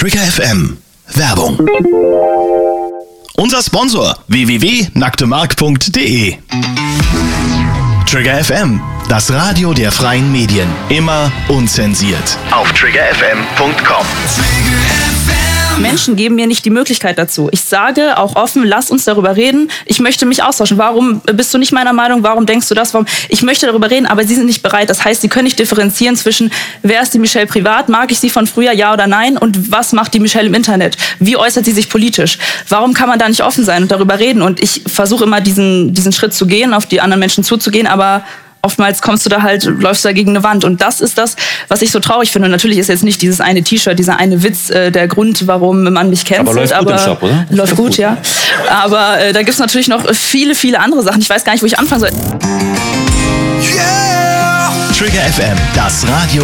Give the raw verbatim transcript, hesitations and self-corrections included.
Trigger F M. Werbung. Unser Sponsor w w w punkt nacktemark punkt d e. Trigger F M, das Radio der freien Medien. Immer unzensiert. Auf trigger f m punkt com. Menschen geben mir nicht die Möglichkeit dazu. Ich sage auch offen, lass uns darüber reden. Ich möchte mich austauschen. Warum bist du nicht meiner Meinung? Warum denkst du das? Warum? Ich möchte darüber reden, aber sie sind nicht bereit. Das heißt, sie können nicht differenzieren zwischen, wer ist die Michelle privat? Mag ich sie von früher, ja oder nein? Und was macht die Michelle im Internet? Wie äußert sie sich politisch? Warum kann man da nicht offen sein und darüber reden? Und ich versuche immer, diesen, diesen Schritt zu gehen, auf die anderen Menschen zuzugehen, aber oftmals kommst du da halt, läufst da gegen eine Wand. Und das ist das, was ich so traurig finde. Und natürlich ist jetzt nicht dieses eine T-Shirt, dieser eine Witz äh, der Grund, warum man mich kennt. Aber läuft gut im Shop, oder? Läuft gut, gut, ja. Aber äh, da gibt es natürlich noch viele, viele andere Sachen. Ich weiß gar nicht, wo ich anfangen soll. Yeah! Trigger F M, das Radio